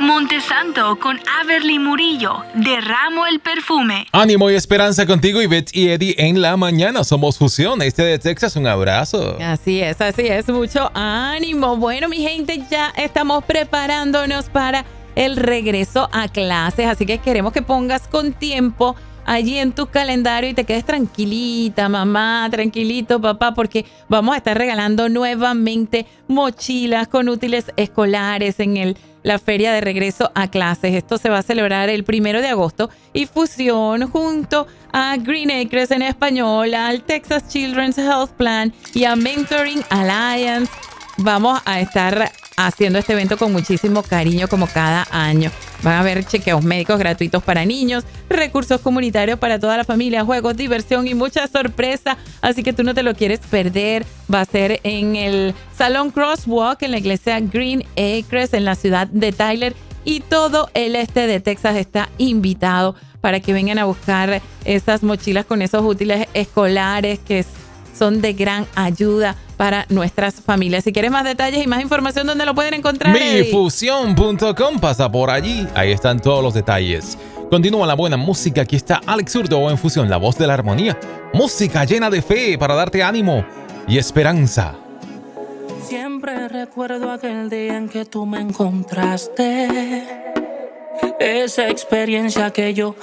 Montesanto con Averly Murillo, Derramo el perfume. Ánimo y esperanza contigo, Ivette y Eddie en la mañana. Somos Fusión, este de Texas, un abrazo. Así es, mucho ánimo. Bueno, mi gente, ya estamos preparándonos para el regreso a clases, así que queremos que pongas con tiempo allí en tu calendario y te quedes tranquilita, mamá, tranquilito, papá, porque vamos a estar regalando nuevamente mochilas con útiles escolares en la feria de regreso a clases. Esto se va a celebrar el 1 de agosto y Fusión junto a Green Acres en español, al Texas Children's Health Plan y a Mentoring Alliance. Vamos a estar haciendo este evento con muchísimo cariño como cada año. Van a haber chequeos médicos gratuitos para niños, recursos comunitarios para toda la familia, juegos, diversión y mucha sorpresa. Así que tú no te lo quieres perder. Va a ser en el Salón Crosswalk en la iglesia Green Acres en la ciudad de Tyler. Y todo el este de Texas está invitado para que vengan a buscar esas mochilas con esos útiles escolares que son de gran ayuda para nuestras familias. Si quieres más detalles y más información, ¿dónde lo pueden encontrar? Mifusión.com, pasa por allí. Ahí están todos los detalles. Continúa la buena música. Aquí está Alex Zurdo en Fusión, la voz de la armonía. Música llena de fe para darte ánimo y esperanza. Siempre recuerdo aquel día en que tú me encontraste. Esa experiencia que yo